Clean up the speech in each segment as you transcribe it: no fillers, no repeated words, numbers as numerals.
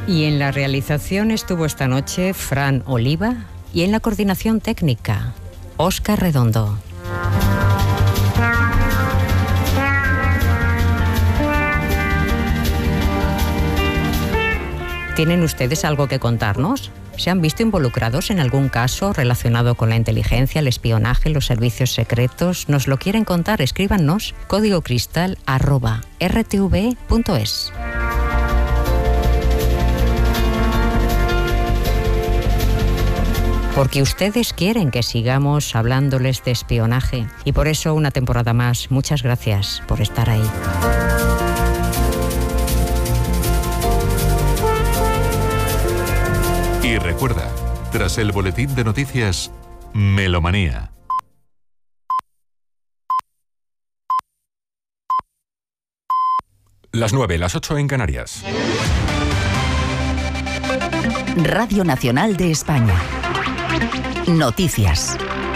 Y en la realización estuvo esta noche Fran Oliva y en la coordinación técnica, Óscar Redondo. ¿Tienen ustedes algo que contarnos? ¿Se han visto involucrados en algún caso relacionado con la inteligencia, el espionaje, los servicios secretos? ¿Nos lo quieren contar? Escríbanos códigocristal@rtve.es. Porque ustedes quieren que sigamos hablándoles de espionaje. Y por eso, una temporada más, muchas gracias por estar ahí. Y recuerda, tras el boletín de noticias, Melomanía. Las 9, las 8 en Canarias. Radio Nacional de España. Noticias.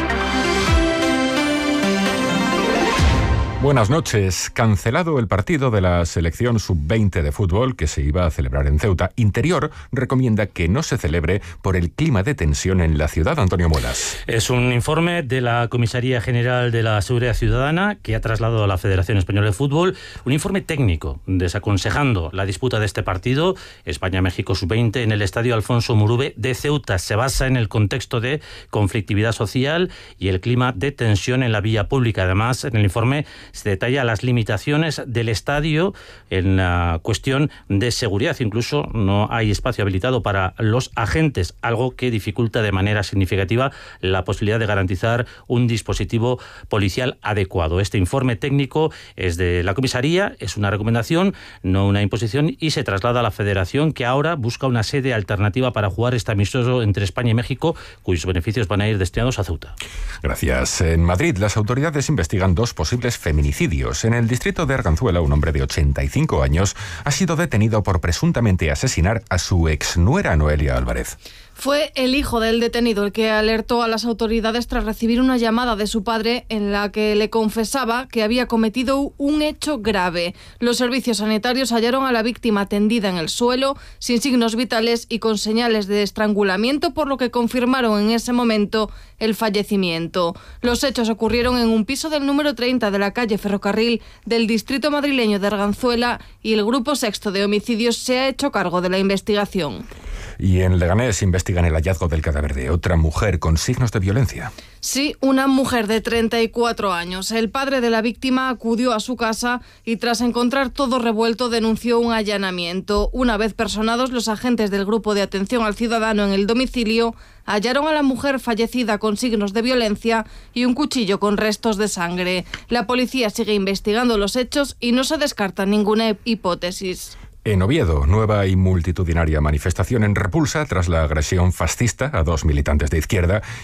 Buenas noches. Cancelado el partido de la selección sub-20 de fútbol que se iba a celebrar en Ceuta. Interior recomienda que no se celebre por el clima de tensión en la ciudad. Antonio Muelas. Es un informe de la Comisaría General de la Seguridad Ciudadana que ha trasladado a la Federación Española de Fútbol un informe técnico desaconsejando la disputa de este partido España-México sub-20 en el Estadio Alfonso Murube de Ceuta. Se basa en el contexto de conflictividad social y el clima de tensión en la vía pública. Además, en el informe se detalla las limitaciones del estadio en la cuestión de seguridad. Incluso no hay espacio habilitado para los agentes, algo que dificulta de manera significativa la posibilidad de garantizar un dispositivo policial adecuado. Este informe técnico es de la comisaría, es una recomendación, no una imposición, y se traslada a la Federación, que ahora busca una sede alternativa para jugar este amistoso entre España y México, cuyos beneficios van a ir destinados a Ceuta. Gracias. En Madrid, las autoridades investigan 2 posibles feminicidios. En el distrito de Arganzuela, un hombre de 85 años ha sido detenido por presuntamente asesinar a su exnuera Noelia Álvarez. Fue el hijo del detenido el que alertó a las autoridades tras recibir una llamada de su padre en la que le confesaba que había cometido un hecho grave. Los servicios sanitarios hallaron a la víctima tendida en el suelo, sin signos vitales y con señales de estrangulamiento, por lo que confirmaron en ese momento el fallecimiento. Los hechos ocurrieron en un piso del número 30 de la calle Ferrocarril del distrito madrileño de Arganzuela y el Grupo Sexto de Homicidios se ha hecho cargo de la investigación. Y en Leganés investigan el hallazgo del cadáver de otra mujer con signos de violencia. Sí, una mujer de 34 años. El padre de la víctima acudió a su casa y tras encontrar todo revuelto denunció un allanamiento. Una vez personados, los agentes del Grupo de Atención al Ciudadano en el domicilio hallaron a la mujer fallecida con signos de violencia y un cuchillo con restos de sangre. La policía sigue investigando los hechos y no se descarta ninguna hipótesis. En Oviedo, nueva y multitudinaria manifestación en repulsa tras la agresión fascista a 2 militantes de izquierda